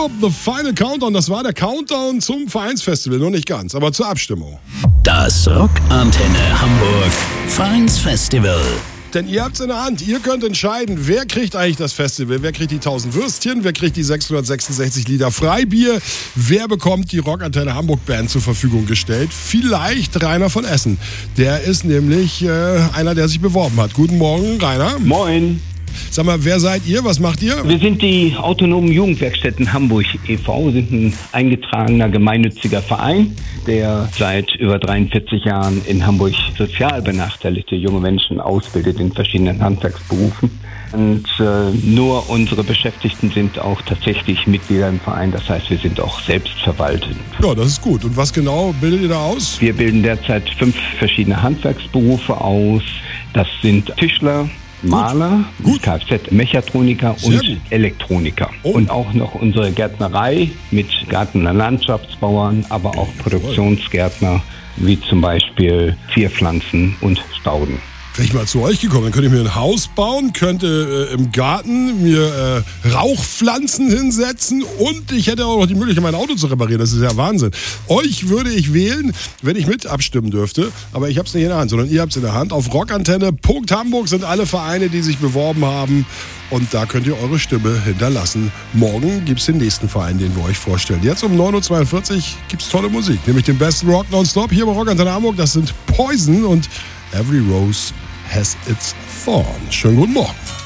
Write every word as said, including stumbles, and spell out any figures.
Europe, the final countdown. Das war der Countdown zum Vereinsfestival, noch nicht ganz, aber zur Abstimmung. Das Rockantenne Hamburg Vereinsfestival. Denn ihr habt's in der Hand. Ihr könnt entscheiden, wer kriegt eigentlich das Festival. Wer kriegt die tausend Würstchen, wer kriegt die sechshundertsechsundsechzig Liter Freibier, wer bekommt die Rockantenne Hamburg Band zur Verfügung gestellt. Vielleicht Rainer von Essen. Der ist nämlich äh, einer, der sich beworben hat. Guten Morgen, Rainer. Moin. Sag mal, wer seid ihr? Was macht ihr? Wir sind die Autonomen Jugendwerkstätten Hamburg e V, sind ein eingetragener gemeinnütziger Verein, der seit über dreiundvierzig Jahren in Hamburg sozial benachteiligte junge Menschen ausbildet in verschiedenen Handwerksberufen. Und äh, nur unsere Beschäftigten sind auch tatsächlich Mitglieder im Verein, das heißt, wir sind auch selbstverwaltend. Ja, das ist gut. Und was genau bildet ihr da aus? Wir bilden derzeit fünf verschiedene Handwerksberufe aus. Das sind Tischler, Maler, Kfz-Mechatroniker und gut. Elektroniker. Oh. Und auch noch unsere Gärtnerei mit Garten- und Landschaftsbauern, aber auch Produktionsgärtner, wie zum Beispiel Zierpflanzen und Stauden. Wäre ich mal zu euch gekommen, dann könnte ich mir ein Haus bauen, könnte äh, im Garten mir äh, Rauchpflanzen hinsetzen und ich hätte auch noch die Möglichkeit, mein Auto zu reparieren. Das ist ja Wahnsinn. Euch würde ich wählen, wenn ich mit abstimmen dürfte, aber ich habe es nicht in der Hand, sondern ihr habt es in der Hand. Auf rockantenne Punkt hamburg sind alle Vereine, die sich beworben haben und da könnt ihr eure Stimme hinterlassen. Morgen gibt es den nächsten Verein, den wir euch vorstellen. Jetzt um neun Uhr zweiundvierzig gibt es tolle Musik, nämlich den besten Rock nonstop hier bei Rockantenne Hamburg. Das sind Poison und Every Rose has its thorn. Schönen guten Morgen.